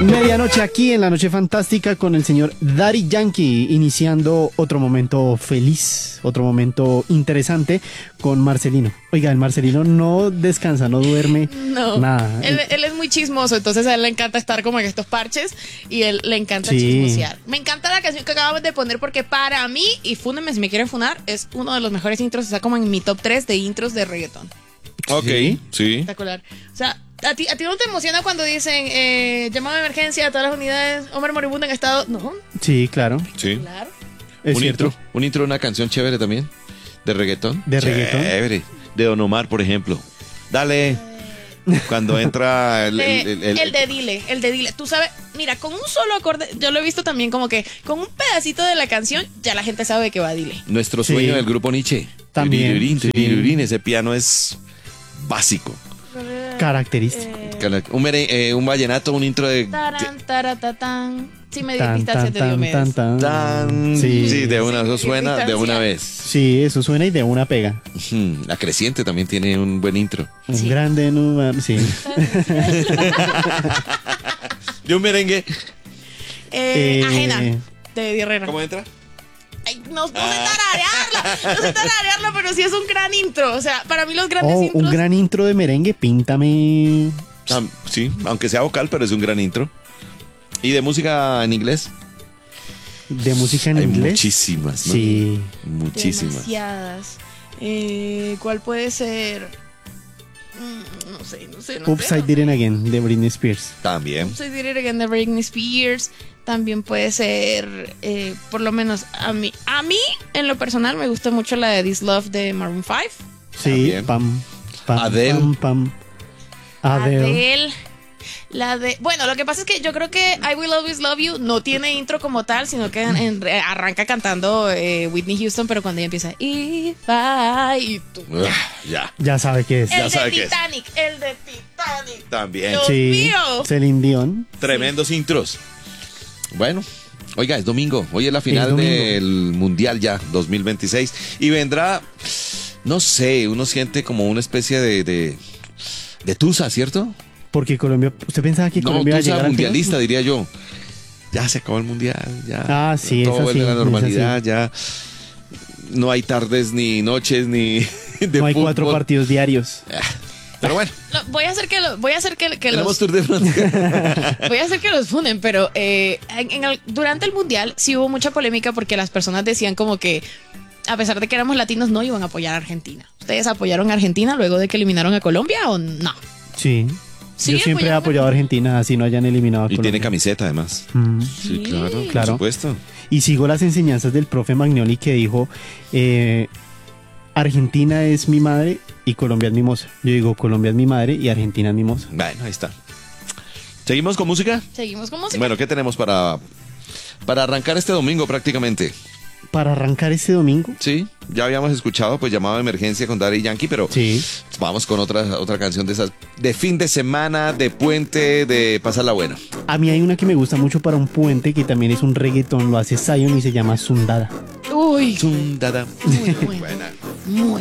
Medianoche aquí en La Noche Fantástica con el señor Daddy Yankee, iniciando otro momento feliz, otro momento interesante con Marcelino. Oiga, el Marcelino no descansa, no duerme, no, nada. Él es muy chismoso, entonces a él le encanta estar como en estos parches y él le encanta chismosear. Me encanta la canción que acabamos de poner porque para mí, y fúnenme si me quieren funar, es uno de los mejores intros, está como en mi top 3 de intros de reggaetón. Ok, sí. Espectacular. O sea, ¿a ti no te emociona cuando dicen llamado de emergencia a todas las unidades, hombre moribundo en estado? No. Sí, claro. Sí. Claro. Es Un cierto. intro de una canción chévere también. De reggaetón. De reggaetón. Chévere. De Don Omar, por ejemplo. Dale. Cuando entra el de Dile. Tú sabes, mira, con un solo acorde, yo lo he visto también como que con un pedacito de la canción ya la gente sabe que va a Dile. Nuestro sueño Sí. del grupo Nietzsche. También, Tirirín, sí. tirirín, ese piano es básico. Característico. Un vallenato, un intro de... Taran, taratatán. Sí, me Tan, diste tan, de tan, Diomedes. tan, tan. Sí, Sí. de una, eso Sí, suena de una vez. Sí, eso suena y de una pega. La Creciente también tiene un buen intro. Un Sí. grande número, sí. De un merengue. Ajena, de Eddie Herrera. ¿Cómo entra? Ay, no sé tararearla, pero sí es un gran intro. O sea, para mí los grandes Oh, intros. un gran intro de merengue, píntame. Sí, aunque sea vocal, pero es un gran intro. ¿Y de música en inglés? De música en Hay inglés. muchísimas, ¿no? Sí. Muchísimas. Demasiadas. ¿Cuál puede ser? No sé. Upside Down Again de Britney Spears. También. Upside Down Again de Britney Spears. También puede ser, por lo menos a mí, en lo personal, me gusta mucho la de This Love de Maroon 5. Sí, También. pam, Adele. pam. Adele. Bueno, lo que pasa es que yo creo que I Will Always Love You no tiene intro como tal, sino que arranca cantando Whitney Houston, pero cuando ella empieza If I y tú. Ya. Ya sabe qué es. Ya El sabe de qué es. Titanic. También. Dios Sí, mío. Celine Dion. Tremendos intros. Bueno, oiga, es domingo. Hoy es la final domingo. del Mundial ya, 2026. Y vendrá, no sé, uno siente como una especie de tusa, ¿cierto? Porque Colombia, ¿usted pensaba que No, Colombia iba a tusa llegar al final? mundialista, diría yo. Ya se acabó el Mundial, ya. Ah, sí, todo es vuelve así, a la es normalidad, así. ya. No hay tardes ni noches ni de No hay fútbol. 4 partidos diarios. Pero bueno, Voy a hacer que tenemos los Tour de Francia. voy a hacer que los funen, pero durante el mundial sí hubo mucha polémica porque las personas decían como que a pesar de que éramos latinos no iban a apoyar a Argentina. ¿Ustedes apoyaron a Argentina luego de que eliminaron a Colombia o no? Sí. Sí, Yo siempre he apoyaron a apoyado a Argentina, así no hayan eliminado a Y Colombia. tiene camiseta además. Mm. Sí, claro, Claro. por supuesto. Y sigo las enseñanzas del profe Magnoli que dijo, Argentina es mi madre y Colombia es mi moza. Yo digo, Colombia es mi madre y Argentina es mi moza. Bueno, ahí está. ¿Seguimos con música? Seguimos con música. Bueno, ¿qué tenemos para arrancar este domingo prácticamente? Para arrancar este domingo, Sí, ya habíamos escuchado pues llamado de emergencia con Daddy Yankee, pero sí, vamos con otra canción de esas de fin de semana, de puente, de pasarla buena. a mí hay una que me gusta mucho para un puente que también es un reggaetón, lo hace Zion y se llama Sundada. Uy, Zundada. muy bueno. Buena. Muy